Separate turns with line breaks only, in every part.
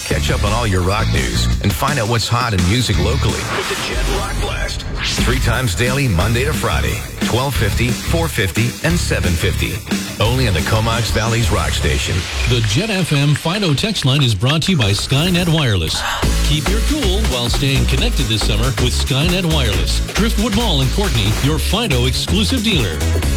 Catch up on all your rock news and find out what's hot in music locally with the Jet Rock Blast. 3 times daily, Monday to Friday, 12:50, 4:50, and 7:50. Only on the Comox Valley's rock station.
The Jet FM Fido text line is brought to you by Skynet Wireless. Keep your cool while staying connected this summer with Skynet Wireless. Driftwood Mall in Courtney, your Fido exclusive dealer.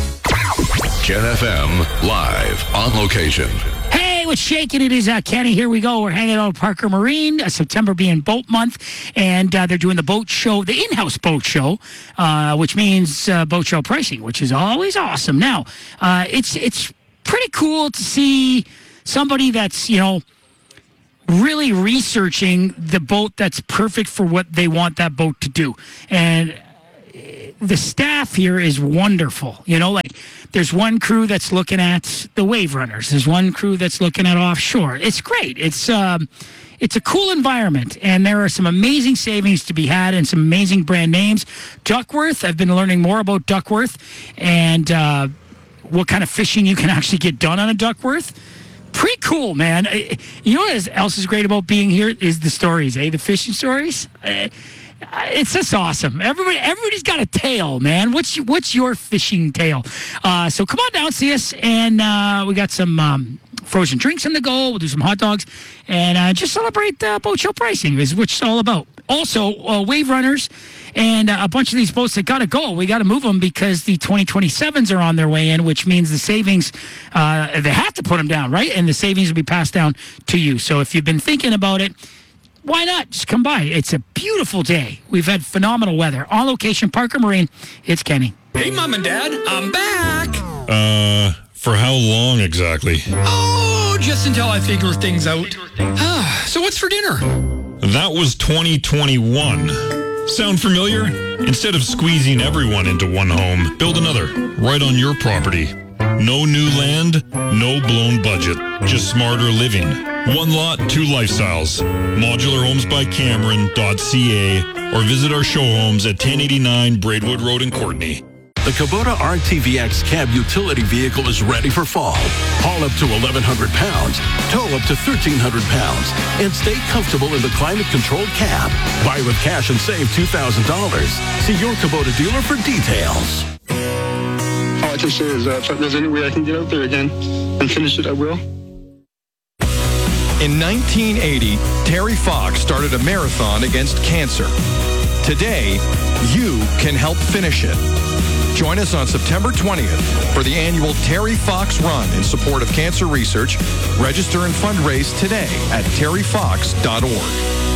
Jet FM, live on location.
Hey, what's shaking? It is Kenny. Here we go. We're hanging out at Parker Marine. September being boat month, and they're doing the boat show, the in-house boat show, which means boat show pricing, which is always awesome. Now, it's pretty cool to see somebody that's, really researching the boat that's perfect for what they want that boat to do. And the staff here is wonderful. There's one crew that's looking at the wave runners. There's one crew that's looking at offshore. It's great. It's a cool environment, and there are some amazing savings to be had and some amazing brand names. Duckworth, I've been learning more about Duckworth and what kind of fishing you can actually get done on a Duckworth. Pretty cool, man. You know what else is great about being here is the stories, the fishing stories. It's just awesome. Everybody's got a tale, man. What's your fishing tale? So come on down, see us, and we got some frozen drinks on the go. We'll do some hot dogs, and just celebrate boat show pricing, is what it's all about. Also, wave runners and a bunch of these boats that got to go. We got to move them because the 2027s are on their way in, which means the savings, they have to put them down, right? And the savings will be passed down to you. So if you've been thinking about it, why not? Just come by. It's a beautiful day. We've had phenomenal weather. On location, Parker Marine, it's Kenny.
Hey, Mom and Dad, I'm back.
For how long exactly?
Oh, just until I figure things out. So what's for dinner?
That was 2021. Sound familiar? Instead of squeezing everyone into one home, build another right on your property. No new land, no blown budget, just smarter living. One lot, 2 lifestyles. Modular Homes by Cameron.ca or visit our show homes at 1089 Braidwood Road in Courtney.
The Kubota RTVX cab utility vehicle is ready for fall. Haul up to 1,100 pounds, tow up to 1,300 pounds, and stay comfortable in the climate-controlled cab. Buy with cash and save $2,000. See your Kubota dealer for details.
All I can say is if there's any way I can get out there again and finish it, I will.
In 1980, Terry Fox started a marathon against cancer. Today, you can help finish it. Join us on September 20th for the annual Terry Fox Run in support of cancer research. Register and fundraise today at terryfox.org.